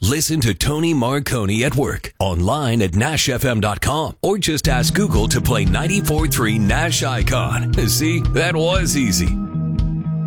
Listen to Tony Marconi at work online at NashFM.com or just ask Google to play 94.3 Nash Icon. See, that was easy.